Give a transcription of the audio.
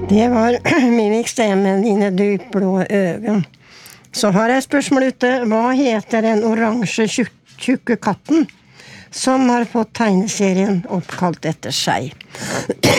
Det var Mimik Sten med dine dypblå øgon. Så har jeg spørsmål ute. Hva heter den oransje tjukke katten som har fått tegneserien oppkalt etter seg?